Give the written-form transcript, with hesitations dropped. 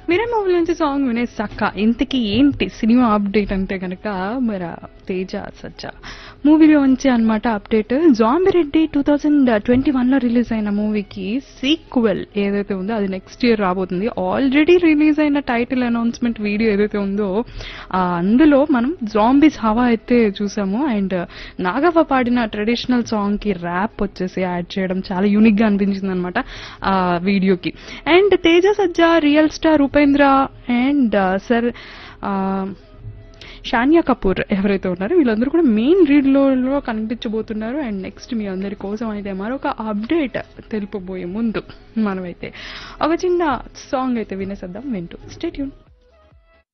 మీరే మూవీ నుంచి సాంగ్ వినేసాక ఇంతకీ ఏంటి సినిమా అప్డేట్ అంటే కనుక మరి తేజ సజ్జా మూవీలోంచి అనమాట అప్డేట్. జాంబిరెడ్డి 2021 లో రిలీజ్ అయిన మూవీకి సీక్వెల్ ఏదైతే ఉందో అది నెక్స్ట్ ఇయర్ రాబోతుంది. ఆల్రెడీ రిలీజ్ అయిన టైటిల్ అనౌన్స్మెంట్ వీడియో ఏదైతే ఉందో అందులో మనం జాంబీస్ హవా అయితే చూసాము. అండ్ నాగవ్వ పాడిన ట్రెడిషనల్ సాంగ్ కి ర్యాప్ వచ్చేసి యాడ్ చేయడం చాలా యూనిక్ గా అనిపించింది అనమాట ఆ వీడియోకి. And Teja Sajja, real star Upendra and Shaniya Kapoor ఎవరైతే ఉన్నారో వీళ్ళందరూ కూడా మెయిన్ లీడ్లో కనిపించబోతున్నారు. అండ్ నెక్స్ట్ మీ అందరి కోసం అయితే మరొక అప్డేట్ తెలుపబోయే ముందు మనమైతే ఒక చిన్న సాంగ్ అయితే వినేసేద్దాం. వింటూ స్టే ట్యూన్.